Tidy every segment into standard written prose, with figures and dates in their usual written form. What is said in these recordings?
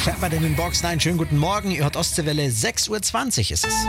Shepard in den Boxen. Einen schönen guten Morgen. Ihr hört Ostseewelle, 6:20 Uhr ist es.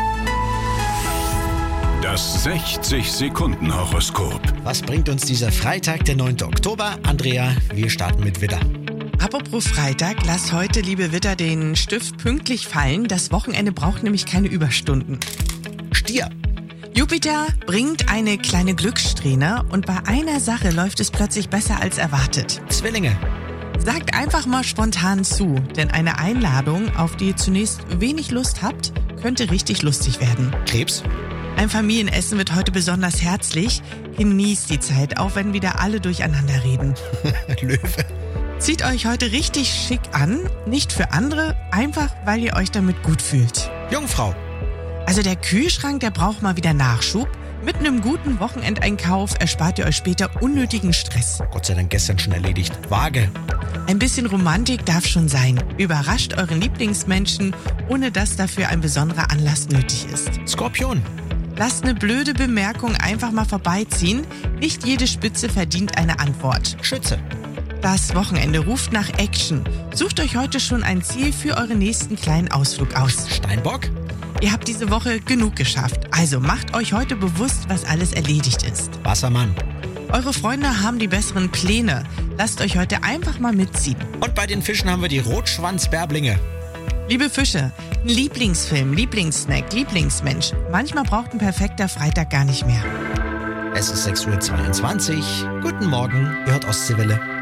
Das 60-Sekunden-Horoskop. Was bringt uns dieser Freitag, der 9. Oktober? Andrea, wir starten mit Widder. Apropos Freitag, lasst heute, liebe Widder, den Stift pünktlich fallen. Das Wochenende braucht nämlich keine Überstunden. Stier. Jupiter bringt eine kleine Glückssträhne und bei einer Sache läuft es plötzlich besser als erwartet. Zwillinge. Sagt einfach mal spontan zu, denn eine Einladung, auf die ihr zunächst wenig Lust habt, könnte richtig lustig werden. Krebs. Ein Familienessen wird heute besonders herzlich. Genießt die Zeit, auch wenn wieder alle durcheinander reden. Löwe. Zieht euch heute richtig schick an, nicht für andere, einfach weil ihr euch damit gut fühlt. Jungfrau. Also der Kühlschrank, der braucht mal wieder Nachschub. Mit einem guten Wochenendeinkauf erspart ihr euch später unnötigen Stress. Gott sei Dank gestern schon erledigt. Waage. Ein bisschen Romantik darf schon sein. Überrascht euren Lieblingsmenschen, ohne dass dafür ein besonderer Anlass nötig ist. Skorpion. Lasst eine blöde Bemerkung einfach mal vorbeiziehen. Nicht jede Spitze verdient eine Antwort. Schütze. Das Wochenende ruft nach Action. Sucht euch heute schon ein Ziel für euren nächsten kleinen Ausflug aus. Steinbock. Ihr habt diese Woche genug geschafft. Also macht euch heute bewusst, was alles erledigt ist. Wassermann. Eure Freunde haben die besseren Pläne. Lasst euch heute einfach mal mitziehen. Und bei den Fischen haben wir die Rotschwanzbärblinge. Liebe Fische, ein Lieblingsfilm, Lieblingssnack, Lieblingsmensch. Manchmal braucht ein perfekter Freitag gar nicht mehr. Es ist 6:22 Uhr. Guten Morgen, ihr hört Ostseewelle.